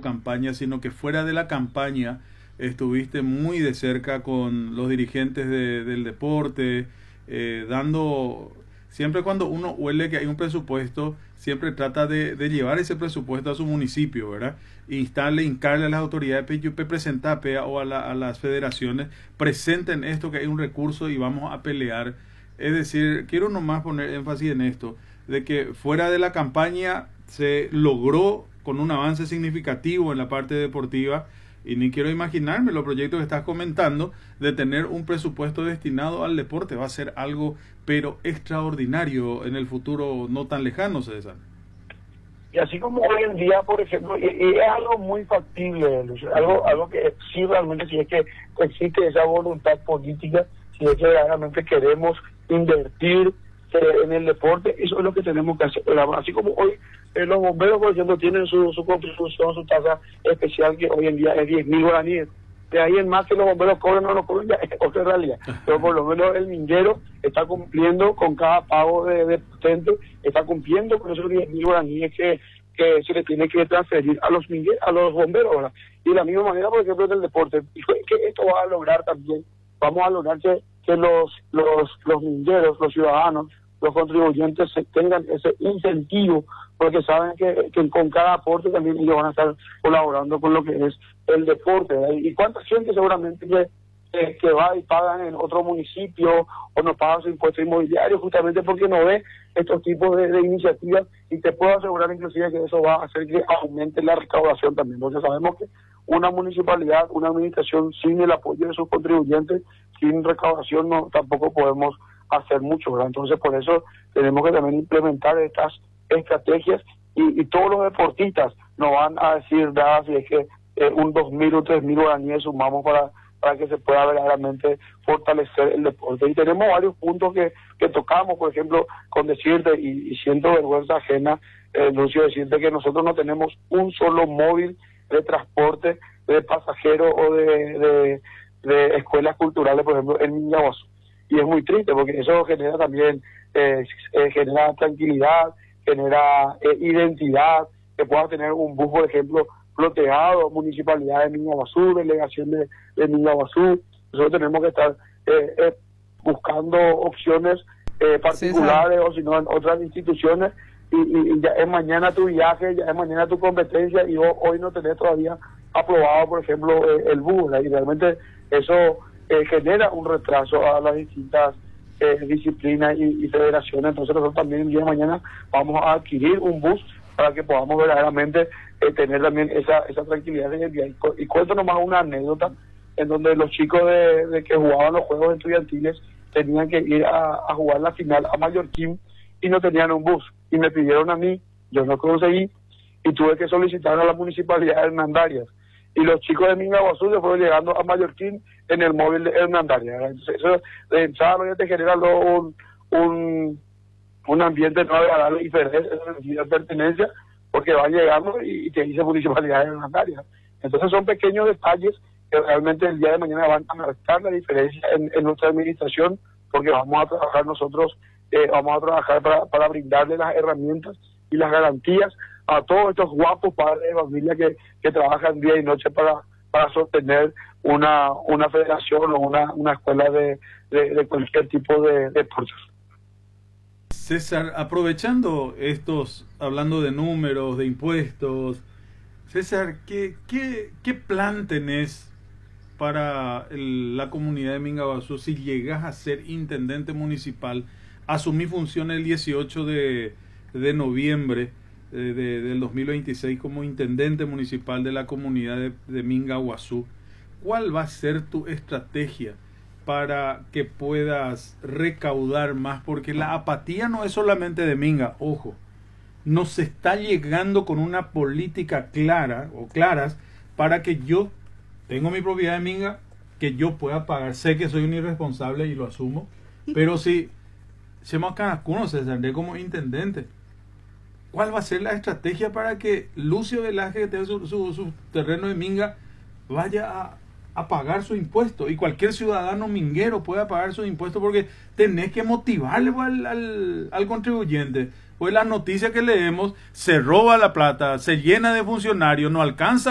campaña, sino que fuera de la campaña estuviste muy de cerca con los dirigentes del deporte, dando, siempre cuando uno huele que hay un presupuesto, siempre trata de llevar ese presupuesto a su municipio, ¿verdad? Hincarle a las autoridades, presentar o a las federaciones, presenten esto, que hay un recurso y vamos a pelear. Es decir, quiero nomás poner énfasis en esto, de que fuera de la campaña se logró con un avance significativo en la parte deportiva, y ni quiero imaginarme los proyectos que estás comentando de tener un presupuesto destinado al deporte. Va a ser algo pero extraordinario en el futuro no tan lejano, César. Y así como hoy en día, por ejemplo, y es algo muy factible, Lucio, algo que sí realmente, si es que existe esa voluntad política, si es que realmente queremos invertir en el deporte, eso es lo que tenemos que hacer. Así como hoy los bomberos, por ejemplo, tienen su contribución, su tasa especial, que hoy en día es 10.000 guaraníes. De ahí en más que los bomberos cobren o no lo cobren, ya es otra realidad. Pero por lo menos el minguero está cumpliendo con cada pago de potente, está cumpliendo con esos 10.000 guaraníes que se le tiene que transferir a los bomberos, ¿verdad? Y de la misma manera, por ejemplo, del deporte. Y que esto va a lograr también, vamos a lograr que los mingueros, los ciudadanos, los contribuyentes tengan ese incentivo, porque saben que con cada aporte también ellos van a estar colaborando con lo que es el deporte, ¿verdad? Y cuánta gente seguramente que va y pagan en otro municipio o no paga su impuesto inmobiliario justamente porque no ve estos tipos de iniciativas, y te puedo asegurar inclusive que eso va a hacer que aumente la recaudación también, porque sabemos que una municipalidad, una administración sin el apoyo de sus contribuyentes, sin recaudación no tampoco podemos hacer mucho, ¿verdad? Entonces por eso tenemos que también implementar estas estrategias, y todos los deportistas nos van a decir nada si es que un 2.000 o 3.000 guaraníes sumamos para que se pueda verdaderamente fortalecer el deporte. Y tenemos varios puntos que tocamos, por ejemplo, con decirte, y siento vergüenza ajena, Lucio, decirte que nosotros no tenemos un solo móvil de transporte de pasajeros o de escuelas culturales, por ejemplo, en Mingaguazú. Y es muy triste porque eso genera también genera tranquilidad, genera identidad, que pueda tener un bus, por ejemplo, floteado, municipalidad de Mingaguazú, delegación de Mingaguazú. Nosotros tenemos que estar buscando opciones particulares, César, o si no en otras instituciones, y ya es mañana tu viaje, ya es mañana tu competencia, y hoy no tenés todavía aprobado, por ejemplo, el bus, ¿verdad? Y realmente eso genera un retraso a las distintas disciplinas y federaciones. Entonces nosotros también el día de mañana vamos a adquirir un bus para que podamos verdaderamente tener también esa tranquilidad en el día. Y cuento nomás una anécdota en donde los chicos de que jugaban los juegos estudiantiles tenían que ir a jugar la final a Mallorquín y no tenían un bus, y me pidieron a mí, yo no conseguí, y tuve que solicitar a la municipalidad de Hernandarias, y los chicos de Mingaguazú se fueron llegando a Mallorquín en el móvil de Hernandarias. Entonces eso de entrada ya te genera un ambiente no agradable y perder esa necesidad de pertenencia, porque van llegando y te dice municipalidad de Hernandarias. Entonces son pequeños detalles que realmente el día de mañana van a marcar la diferencia en nuestra administración, porque vamos a trabajar nosotros, vamos a trabajar para brindarle las herramientas y las garantías a todos estos guapos padres de familia que trabajan día y noche para sostener una federación o una escuela de cualquier tipo de deportes. César, aprovechando hablando de números, de impuestos, César, ¿qué plan tenés para la comunidad de Mingaguazú si llegas a ser intendente municipal? Asumí funciones el 18 de noviembre del 2026 como intendente municipal de la comunidad de Mingaguazú. ¿Cuál va a ser tu estrategia para que puedas recaudar más? Porque la apatía no es solamente de Minga, ojo, nos está llegando con una política clara o claras para que yo tengo mi propiedad de Minga, que yo pueda pagar. Sé que soy un irresponsable y lo asumo, pero si se me Canacuno, se saldré como intendente, ¿cuál va a ser la estrategia para que Lucio Velázquez, que tiene su terreno de Minga, vaya a pagar su impuesto? Y cualquier ciudadano minguero pueda pagar su impuesto, porque tenés que motivarle al contribuyente. Pues la noticia que leemos, se roba la plata, se llena de funcionarios, no alcanza